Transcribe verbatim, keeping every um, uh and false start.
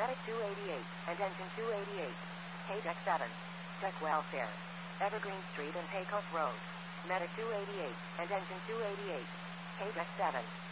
Medic two eighty-eight, and Engine two eighty-eight. K-Deck seven. Deck Welfare. Evergreen Street and Pecos Road. Medic two eighty-eight, and Engine two eighty-eight. K-Deck seven.